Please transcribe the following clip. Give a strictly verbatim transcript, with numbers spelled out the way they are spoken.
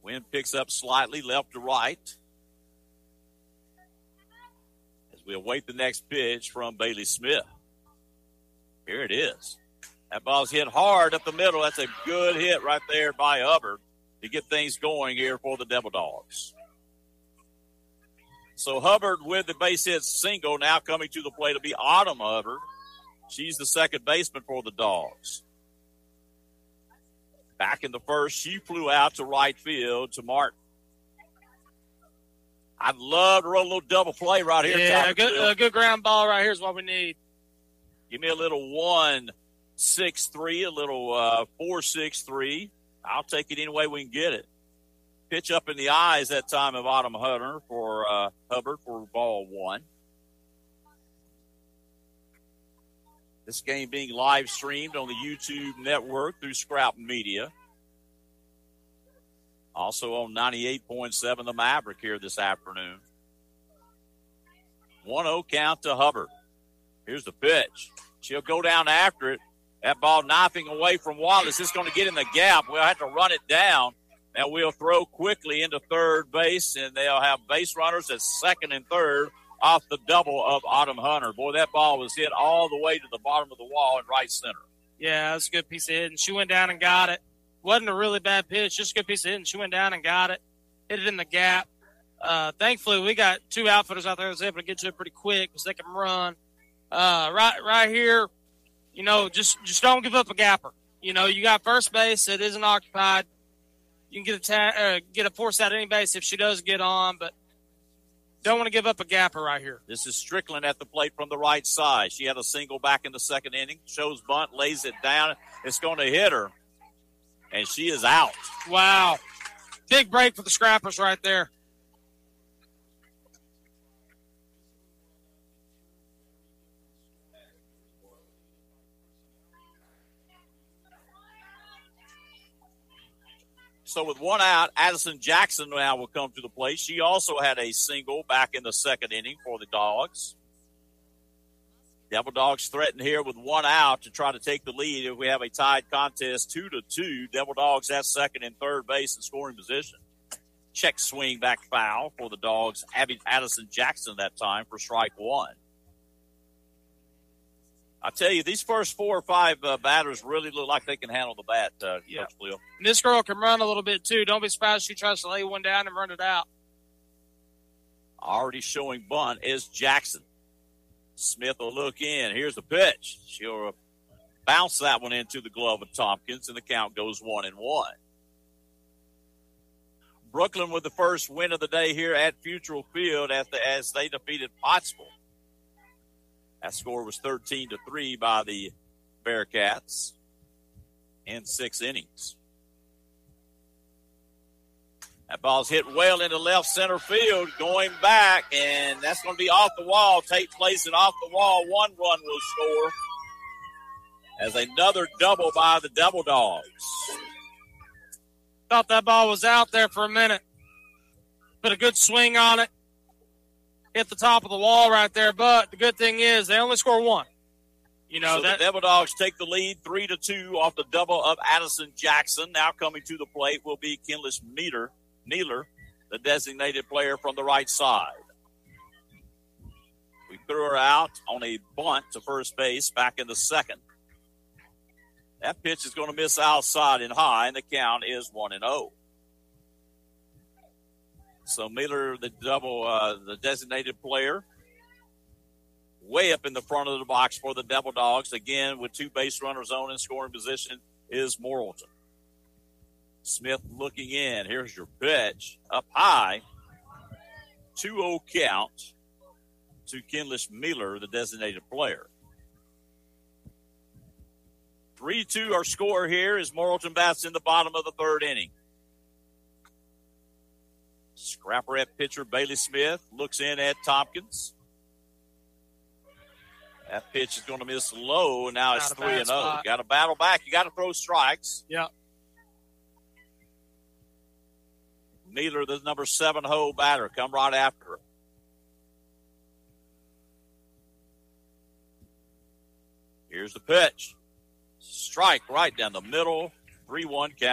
Wind picks up slightly left to right as we await the next pitch from Bailey Smith. Here it is. That ball's hit hard up the middle. That's a good hit right there by Hubbard to get things going here for the Devil Dogs. So Hubbard with the base hit single. Now coming to the plate will be Autumn Hubbard. She's the second baseman for the Dogs. Back in the first, she flew out to right field to Martin. I'd love to run a little double play right here. Yeah, a good, a good ground ball right here is what we need. Give me a little one six three, a little uh, four six three. I'll take it any way we can get it. Pitch up in the eyes that time of Autumn Hunter for uh, Hubbard for ball one. This game being live streamed on the YouTube network through Scrap Media. Also on ninety-eight point seven The Maverick here this afternoon. one oh count to Hubbard. Here's the pitch. She'll go down after it. That ball knifing away from Wallace. It's going to get in the gap. We'll have to run it down. And we'll throw quickly into third base, and they'll have base runners at second and third off the double of Autumn Hunter. Boy, that ball was hit all the way to the bottom of the wall in right center. Yeah, that's a good piece of hitting. She went down and got it. Wasn't a really bad pitch, just a good piece of hitting. She went down and got it, hit it in the gap. Uh, thankfully, we got two outfitters out there that was able to get to it pretty quick because they can run. Uh, right right here, you know, just, just don't give up a gapper. You know, you got first base that isn't occupied. You can get a, ta- uh, get a force out any base if she does get on, but don't want to give up a gapper right here. This is Strickland at the plate from the right side. She had a single back in the second inning. Shows bunt, lays it down. It's going to hit her, and she is out. Wow. Big break for the Scrappers right there. So with one out, Addison Jackson now will come to the plate. She also had a single back in the second inning for the Dogs. Devil Dogs threaten here with one out to try to take the lead if we have a tied contest two to two. Devil Dogs at second and third base in scoring position. Check swing back foul for the Dogs. Abby Addison Jackson that time for strike one. I tell you, these first four or five uh, batters really look like they can handle the bat, uh, yeah. Coach Leo. And this girl can run a little bit, too. Don't be surprised if she tries to lay one down and run it out. Already showing bunt is Jackson. Smith will look in. Here's the pitch. She'll bounce that one into the glove of Tompkins, and the count goes one and one. Brooklyn with the first win of the day here at Futrell Field as, the, as they defeated Pottsville. That score was thirteen to three by the Bearcats in six innings. That ball's hit well into left center field, going back, and that's going to be off the wall. Tate plays it off the wall. One run will score as another double by the Devil Dogs. Thought that ball was out there for a minute. Put a good swing on it. Hit the top of the wall right there, but the good thing is they only score one. You know, so that, the Devil Dogs take the lead three to two off the double of Addison Jackson. Now coming to the plate will be Kinless Meter, Nealer, the designated player from the right side. We threw her out on a bunt to first base back in the second. That pitch is going to miss outside and high, and the count is one and oh. So Miller, the double, uh, the designated player, way up in the front of the box for the Devil Dogs. Again, with two base runners on in scoring position is Morrilton. Smith looking in. Here's your pitch. Up high. two oh count to Kinless Miller, the designated player. three two our score here as Morrilton bats in the bottom of the third inning. Scrapper at pitcher Bailey Smith looks in at Tompkins. That pitch is going to miss low, and now it's three and oh. Got to battle back. You got to throw strikes. Yeah. Neither the number seven hole batter come right after her. Here's the pitch. Strike right down the middle. three one count.